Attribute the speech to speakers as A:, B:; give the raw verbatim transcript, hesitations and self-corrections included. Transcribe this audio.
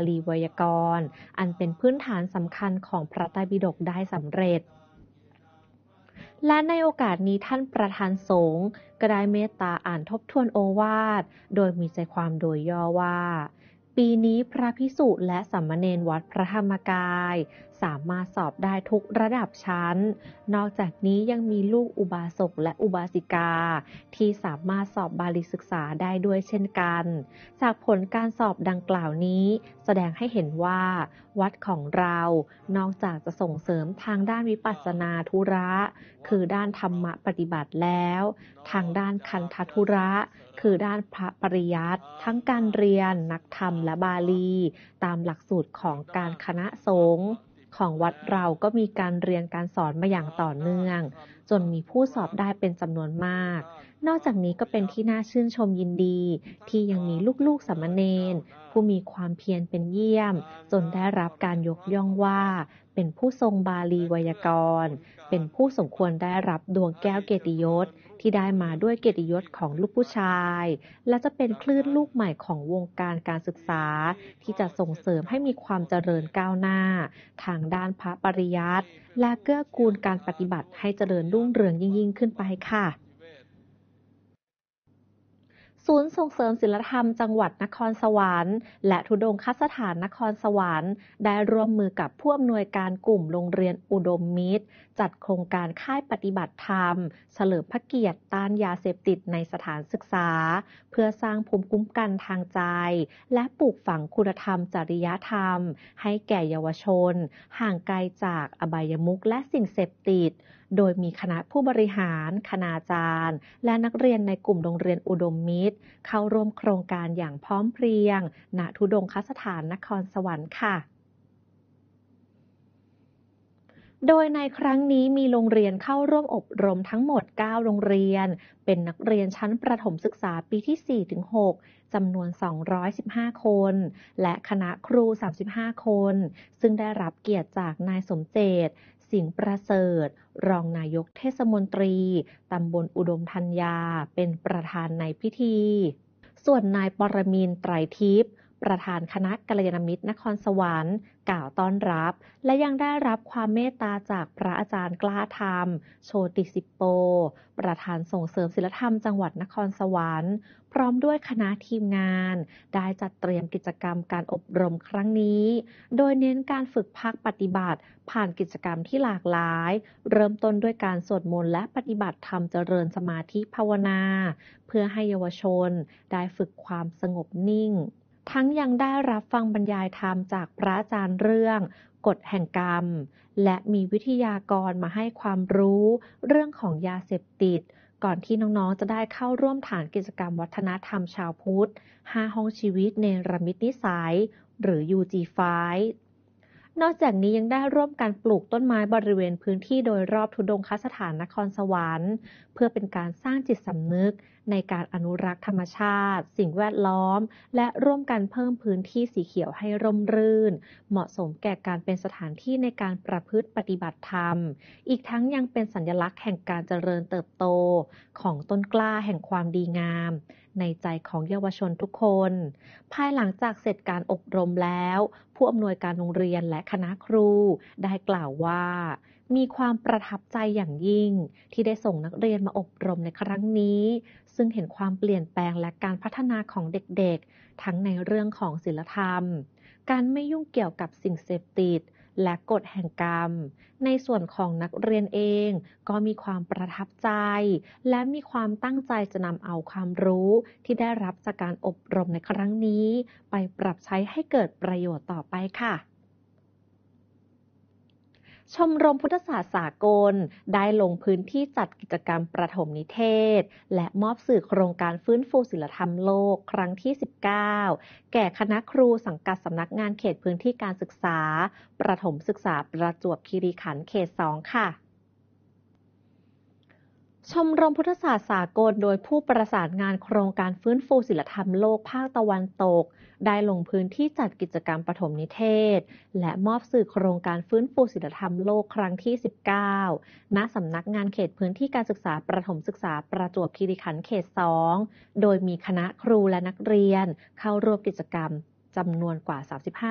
A: ลีไวยากรณ์อันเป็นพื้นฐานสำคัญของพระไตรปิฎกได้สำเร็จและในโอกาสนี้ท่านประธานสงฆ์ก็ได้เมตตาอ่านทบทวนโอวาทโดยมีใจความโดยย่อว่าปีนี้พระภิกษุและสามเณรวัดพระธรรมกายสามารถสอบได้ทุกระดับชั้นนอกจากนี้ยังมีลูกอุบาสกและอุบาสิกาที่สามารถสอบบาลีศึกษาได้ด้วยเช่นกันจากผลการสอบดังกล่าวนี้แสดงให้เห็นว่าวัดของเรานอกจากจะส่งเสริมทางด้านวิปัสสนาธุระคือด้านธรรมปฏิบัติแล้วทางด้านคันธธุระคือด้านพระปริยัติทั้งการเรียนนักธรรมและบาลีตามหลักสูตรของการคณะสงฆ์ของวัดเราก็มีการเรียนการสอนมาอย่างต่อเนื่องจนมีผู้สอบได้เป็นจำนวนมากนอกจากนี้ก็เป็นที่น่าชื่นชมยินดีที่ยังมีลูกๆสามเณรผู้มีความเพียรเป็นเยี่ยมจนได้รับการยกย่องว่าเป็นผู้ทรงบาลีไวยากรณ์เป็นผู้สมควรได้รับดวงแก้วเกียรติยศที่ได้มาด้วยเกียรติยศของลูกผู้ชายและจะเป็นคลื่นลูกใหม่ของวงการการศึกษาที่จะส่งเสริมให้มีความเจริญก้าวหน้าทางด้านพระปริยัติและเกื้อกูลการปฏิบัติให้เจริญรุ่งเรืองยิ่งๆขึ้นไปค่ะศูนย์ส่งเสริมศิลธรรมจังหวัดนครสวรรค์และธุดงคสถานนครสวรรค์ได้ร่วมมือกับผู้อำนวยการกลุ่มโรงเรียนอุดมมิตรจัดโครงการค่ายปฏิบัติธรรมเฉลิมพระเกียรติต้านยาเสพติดในสถานศึกษาเพื่อสร้างภูมิคุ้มกันทางใจและปลูกฝังคุณธรรมจริยธรรมให้แก่เยาวชนห่างไกลจากอบายมุขและสิ่งเสพติดโดยมีคณะผู้บริหารคณาจารย์และนักเรียนในกลุ่มโรงเรียนอุดมมิตรเข้าร่วมโครงการอย่างพร้อมเพรียงณธุดงคสถานนครสวรรค์ค่ะโดยในครั้งนี้มีโรงเรียนเข้าร่วมอบรมทั้งหมดเก้าโรงเรียนเป็นนักเรียนชั้นประถมศึกษาปีที่ สี่ถึงหก จำนวน สองร้อยสิบห้า คนและคณะครู สามสิบห้า คนซึ่งได้รับเกียรติจากนายสมเจตสิงห์ประเสริฐรองนายกเทศมนตรีตำบลอุดมธัญญาเป็นประธานในพิธีส่วนนายปรมินทร์ไตรทิพย์ประธานคณะกัลยาณมิตรนครสวรรค์กล่าวต้อนรับและยังได้รับความเมตตาจากพระอาจารย์กล้าธรรมโชติสิปโปประธานส่งเสริมศิลธรรมจังหวัดนครสวรรค์พร้อมด้วยคณะทีมงานได้จัดเตรียมกิจกรรมการอบรมครั้งนี้โดยเน้นการฝึกภาคปฏิบัติผ่านกิจกรรมที่หลากหลายเริ่มต้นด้วยการสวดมนต์และปฏิบัติธรรมเจริญสมาธิภาวนาเพื่อให้เยาวชนได้ฝึกความสงบนิ่งทั้งยังได้รับฟังบรรยายธรรมจากพระอาจารย์เรื่องกฎแห่งกรรมและมีวิทยากรมาให้ความรู้เรื่องของยาเสพติดก่อนที่น้องๆจะได้เข้าร่วมฐานกิจกรรมวัฒนธรรมชาวพุทธห้าห้องชีวิตเนรมิตนิสัยหรือ ยู จี ไฟว์ นอกจากนี้ยังได้ร่วมกันปลูกต้นไม้บริเวณพื้นที่โดยรอบธุดงคสถานนครสวรรค์เพื่อเป็นการสร้างจิตสำนึกในการอนุรักษ์ธรรมชาติสิ่งแวดล้อมและร่วมกันเพิ่มพื้นที่สีเขียวให้ร่มรื่นเหมาะสมแก่การเป็นสถานที่ในการประพฤติปฏิบัติธรรมอีกทั้งยังเป็นสัญลักษณ์แห่งการเจริญเติบโตของต้นกล้าแห่งความดีงามในใจของเยาวชนทุกคนภายหลังจากเสร็จการอบรมแล้วผู้อำนวยการโรงเรียนและคณะครูได้กล่าวว่ามีความประทับใจอย่างยิ่งที่ได้ส่งนักเรียนมาอบรมในครั้งนี้ซึ่งเห็นความเปลี่ยนแปลงและการพัฒนาของเด็กๆทั้งในเรื่องของศีลธรรมการไม่ยุ่งเกี่ยวกับสิ่งเสพติดและกฎแห่งกรรมในส่วนของนักเรียนเองก็มีความประทับใจและมีความตั้งใจจะนำเอาความรู้ที่ได้รับจากการอบรมในครั้งนี้ไปปรับใช้ให้เกิดประโยชน์ต่อไปค่ะชมรมพุทธศาสตร์สากลได้ลงพื้นที่จัดกิจกรรมประถมนิเทศและมอบสื่อโครงการฟื้นฟูศีลธรรมโลกครั้งที่ สิบเก้า แก่คณะครูสังกัดสำนักงานเขตพื้นที่การศึกษาประถมศึกษาประจวบคีรีขันธ์เขต สอง ค่ะชมรมพุทธศาสตร์สากลโดยผู้ประสานงานโครงการฟื้นฟูศีลธรรมโลกภาคตะวันตกได้ลงพื้นที่จัดกิจกรรมปฐมนิเทศและมอบสื่อโครงการฟื้นฟูศีลธรรมโลกครั้งที่ สิบเก้า ณ สำนักงานเขตพื้นที่การศึกษาประถมศึกษาประจวบคีรีขันธ์เขต สอง โดยมีคณะครูและนักเรียนเข้าร่วมกิจกรรมจำนวนกว่า สามสิบห้า